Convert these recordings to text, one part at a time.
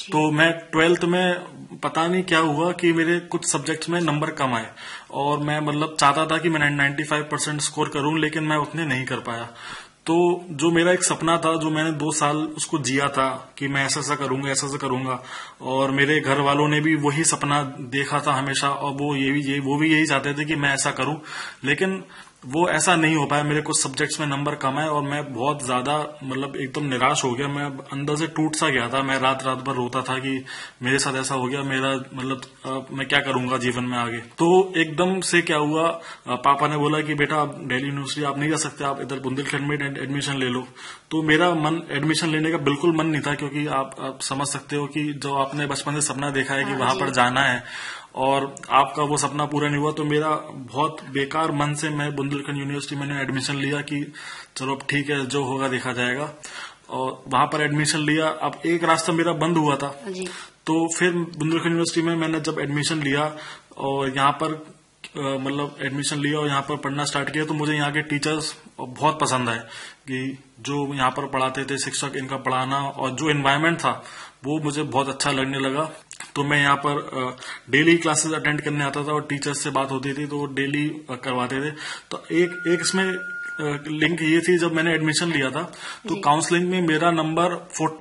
तो मैं 12th में पता नहीं क्या हुआ कि मेरे कुछ सब्जेक्ट्स में नंबर कम आए और मैं मतलब चाहता था कि मैं 95% स्कोर करूं, लेकिन मैं उतने नहीं कर पाया। तो जो मेरा एक सपना था, जो मैंने 2 साल उसको जिया था कि मैं ऐसा ऐसा करूंगा, ऐसा ऐसा करूंगा, और मेरे घर वालों ने भी वही सपना देखा था हमेशा, और वो भी यही चाहते थे कि मैं ऐसा करूं, लेकिन वो ऐसा नहीं हो पाया। मेरे कुछ सब्जेक्ट्स में नंबर कम आए और मैं बहुत ज्यादा मतलब एकदम निराश हो गया। मैं अंदर से टूट सा गया था। मैं रात रात भर रोता था कि मेरे साथ ऐसा हो गया, मेरा मतलब मैं क्या करूंगा जीवन में आगे। तो एकदम से क्या हुआ, पापा ने बोला कि बेटा आप दिल्ली यूनिवर्सिटी आप नहीं जा सकते, आप इधर बुंदेलखंड में एडमिशन ले लो। तो मेरा मन एडमिशन लेने का बिल्कुल मन नहीं था, क्योंकि आप समझ सकते हो कि जो आपने बचपन से सपना देखा है कि वहां पर जाना है और आपका वो सपना पूरा नहीं हुआ, तो मेरा बहुत बेकार मन से मैं बुंदेलखंड यूनिवर्सिटी में एडमिशन लिया कि चलो अब ठीक है, जो होगा देखा जाएगा। और वहां पर एडमिशन लिया। अब एक रास्ता मेरा बंद हुआ था जी। तो फिर बुंदेलखंड यूनिवर्सिटी में मैंने जब एडमिशन लिया और यहाँ पर मतलब एडमिशन लिया और यहाँ पर पढ़ना स्टार्ट किया, तो मुझे यहाँ के टीचर्स बहुत पसंद आए कि जो यहाँ पर पढ़ाते थे, शिक्षक, इनका पढ़ाना और जो एनवायरनमेंट था वो मुझे बहुत अच्छा लगने लगा। तो मैं यहाँ पर डेली क्लासेस अटेंड करने आता था और टीचर्स से बात होती थी तो वो डेली करवाते थे। तो एक इसमें लिंक ये थी, जब मैंने एडमिशन लिया था तो काउंसलिंग में मेरा नंबर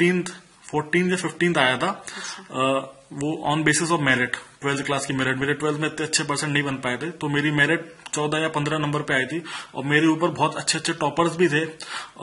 14 या 15 आया था। वो on basis of merit, 12th class की मेरिट। मेरे 12th में इतने अच्छे परसेंट नहीं बन पाए थे, तो मेरी मेरिट 14 या 15 नंबर पे आई थी और मेरे ऊपर बहुत अच्छे अच्छे टॉपर्स भी थे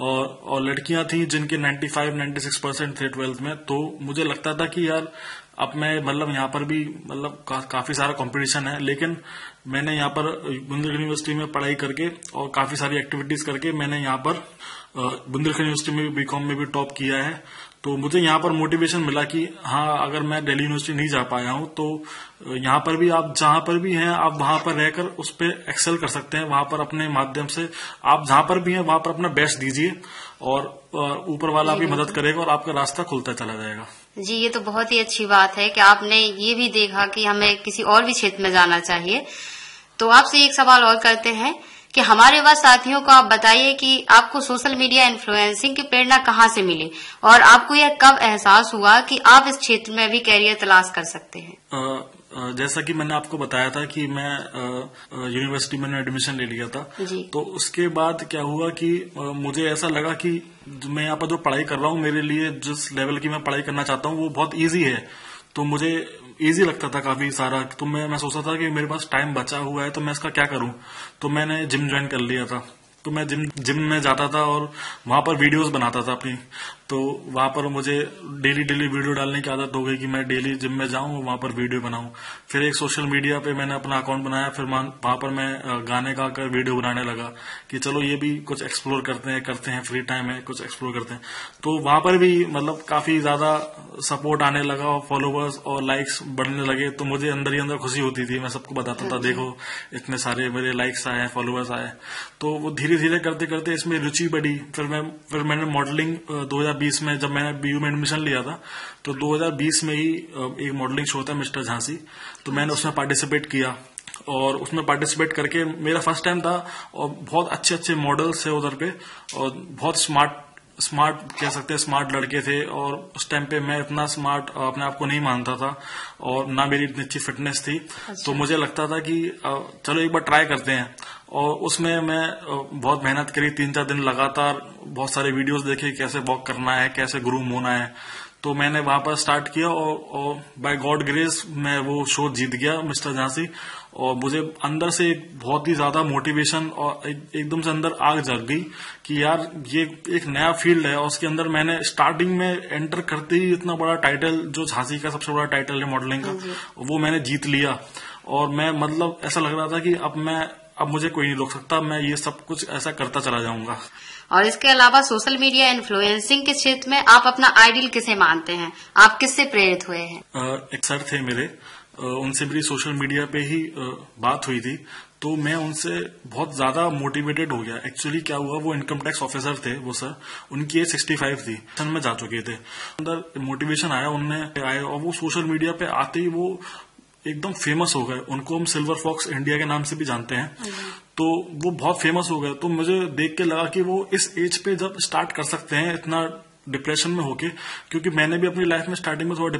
और लड़कियां थी जिनके 95-96% थे 12th में। तो मुझे लगता था कि यार अब मैं मतलब यहाँ पर भी मतलब काफी सारा कंपटीशन है, लेकिन मैंने यहाँ पर बुंदेलखंड यूनिवर्सिटी में पढ़ाई करके और काफी सारी एक्टिविटीज करके मैंने यहाँ पर बुंदेलखंड यूनिवर्सिटी में भी बीकॉम में भी टॉप किया है। तो मुझे यहाँ पर मोटिवेशन मिला कि हाँ, अगर मैं दिल्ली यूनिवर्सिटी नहीं जा पाया हूँ तो यहाँ पर भी आप जहां पर भी हैं आप वहां पर रहकर उस पर एक्सेल कर सकते हैं। वहां पर अपने माध्यम से आप जहां पर भी हैं वहां पर अपना बेस्ट दीजिए और ऊपर वाला आपकी मदद करेगा और आपका रास्ता खुलता चला जाएगा। जी, ये तो बहुत ही अच्छी बात है कि आपने ये भी देखा कि हमें किसी और भी क्षेत्र में जाना चाहिए। तो आपसे एक सवाल और करते हैं कि हमारे युवा साथियों को आप बताइए कि आपको सोशल मीडिया इन्फ्लुएंसिंग की प्रेरणा कहाँ से मिली और आपको यह कब एहसास हुआ कि आप इस क्षेत्र में भी कैरियर तलाश कर सकते हैं? जैसा कि मैंने आपको बताया था कि मैं यूनिवर्सिटी में एडमिशन ले लिया था, तो उसके बाद क्या हुआ कि मुझे ऐसा लगा कि मैं यहाँ पर जो पढ़ाई कर रहा हूँ, मेरे लिए जिस लेवल की मैं पढ़ाई करना चाहता हूँ वो बहुत इजी है। तो मुझे इजी लगता था काफी सारा। तो मैं सोचा था कि मेरे पास टाइम बचा हुआ है तो मैं इसका क्या करूं। तो मैंने जिम ज्वाइन कर लिया था। तो मैं जिम में जाता था और वहां पर वीडियोस बनाता था अपनी। तो वहां पर मुझे डेली वीडियो डालने की आदत हो गई कि मैं डेली जिम में जाऊं और वहां पर वीडियो बनाऊं। फिर एक सोशल मीडिया पे मैंने अपना अकाउंट बनाया। फिर वहां पर मैं गाने गा कर वीडियो बनाने लगा कि चलो ये भी कुछ एक्सप्लोर करते हैं, फ्री टाइम है कुछ एक्सप्लोर करते हैं। तो वहां पर भी मतलब काफी ज्यादा सपोर्ट आने लगा और फॉलोवर्स और लाइक्स बढ़ने लगे। तो मुझे अंदर ही अंदर खुशी होती थी। मैं सबको बताता था देखो इतने सारे मेरे लाइक्स आए, फॉलोवर्स आए। तो वो धीरे धीरे करते करते इसमें रुचि बढ़ी। फिर मैंने मॉडलिंग 2020 में, जब मैंने बीयू में एडमिशन लिया था तो 2020 में ही एक मॉडलिंग शो था मिस्टर झांसी, तो मैंने उसमें पार्टिसिपेट किया और उसमें पार्टिसिपेट करके मेरा फर्स्ट टाइम था। और बहुत अच्छे अच्छे मॉडल्स थे उधर पे और बहुत स्मार्ट कह सकते हैं, स्मार्ट लड़के थे। और उस टाइम पे मैं इतना स्मार्ट अपने आप को नहीं मानता था और ना मेरी इतनी अच्छी फिटनेस थी। तो मुझे लगता था कि चलो एक बार ट्राई करते हैं। और उसमें मैं बहुत मेहनत करी, 3-4 दिन लगातार बहुत सारे वीडियोस देखे कैसे वॉक करना है, कैसे ग्रूम होना है। तो मैंने वहां पर स्टार्ट किया और बाय गॉड ग्रेस मैं वो शो जीत गया मिस्टर झांसी। और मुझे अंदर से बहुत ही ज्यादा मोटिवेशन और एकदम से अंदर आग जग गई कि यार ये एक नया फील्ड है। और उसके अंदर मैंने स्टार्टिंग में एंटर करते ही इतना बड़ा टाइटल, जो झांसी का सबसे बड़ा टाइटल है मॉडलिंग का, वो मैंने जीत लिया। और मैं मतलब ऐसा लग रहा था कि अब मुझे कोई नहीं रोक सकता, मैं ये सब कुछ ऐसा करता चला जाऊंगा। और इसके अलावा सोशल मीडिया इन्फ्लुएंसिंग के क्षेत्र में आप अपना आइडियल किसे मानते हैं? आप किससे प्रेरित हुए हैं? एक सर थे मेरे, उनसे मेरी सोशल मीडिया पे ही बात हुई थी। तो मैं उनसे बहुत ज्यादा मोटिवेटेड हो गया। एक्चुअली क्या हुआ, वो इनकम टैक्स ऑफिसर थे वो सर, उनकी एज 65 थी, में जा चुके थे। अंदर मोटिवेशन आया, उनने आए और वो सोशल मीडिया पे आते ही वो एकदम फेमस हो गए। उनको हम सिल्वर फॉक्स इंडिया के नाम से भी जानते हैं। तो वो बहुत फेमस हो गए। तो मुझे देख के लगा कि वो इस एज पे जब स्टार्ट कर सकते हैं इतना डिप्रेशन में होके, क्योंकि मैंने भी अपनी लाइफ में स्टार्टिंग में थोड़ा